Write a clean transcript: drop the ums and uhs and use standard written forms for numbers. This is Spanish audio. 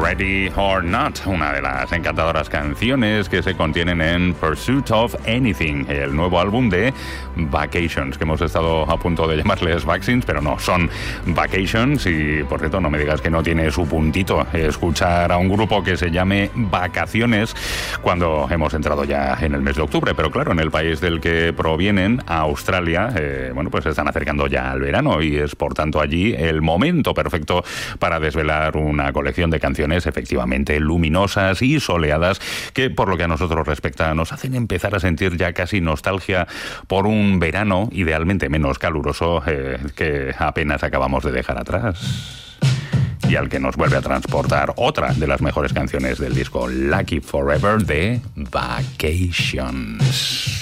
Ready or Not, una de las encantadoras canciones que se contienen en Pursuit of Anything, el nuevo álbum de Vacations, que hemos estado a punto de llamarles Vaccines, pero no, son Vacations. Y por cierto, no me digas que no tiene su puntito escuchar a un grupo que se llame Vacaciones cuando hemos entrado ya en el mes de octubre, pero claro, en el país del que provienen, Australia, pues se están acercando ya al verano y es por tanto allí el momento perfecto para desvelar una colección de canciones efectivamente luminosas y soleadas que, por lo que a nosotros respecta, nos hacen empezar a sentir ya casi nostalgia por un verano idealmente menos caluroso que apenas acabamos de dejar atrás, y al que nos vuelve a transportar otra de las mejores canciones del disco, Lucky Forever de Vacations.